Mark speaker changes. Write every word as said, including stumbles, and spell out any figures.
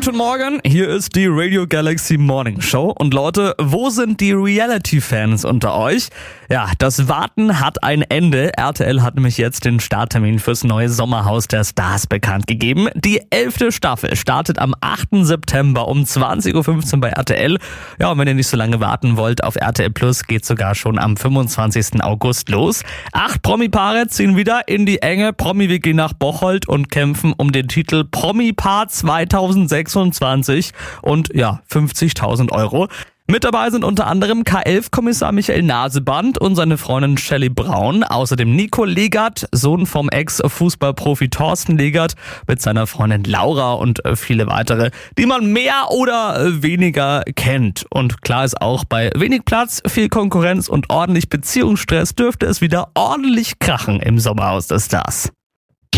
Speaker 1: Guten Morgen, hier ist die Radio Galaxy Morning Show. Und Leute, wo sind die Reality-Fans unter euch? Ja, das Warten hat ein Ende. R T L hat nämlich jetzt den Starttermin fürs neue Sommerhaus der Stars bekannt gegeben. Die elfte Staffel startet am achten September um zwanzig Uhr fünfzehn bei R T L. Ja, und wenn ihr nicht so lange warten wollt, auf R T L Plus geht sogar schon am fünfundzwanzigsten August los. Acht Promi-Paare ziehen wieder in die enge Promi-W G nach Bocholt und kämpfen um den Titel Promi-Paar zweitausendsechsundzwanzig und ja, fünfzigtausend Euro. Mit dabei sind unter anderem K elf Kommissar Michael Naseband und seine Freundin Shelley Braun, außerdem Nico Legert, Sohn vom Ex-Fußballprofi Thorsten Legert, mit seiner Freundin Laura und viele weitere, die man mehr oder weniger kennt. Und klar ist auch, bei wenig Platz, viel Konkurrenz und ordentlich Beziehungsstress dürfte es wieder ordentlich krachen im Sommerhaus der Stars.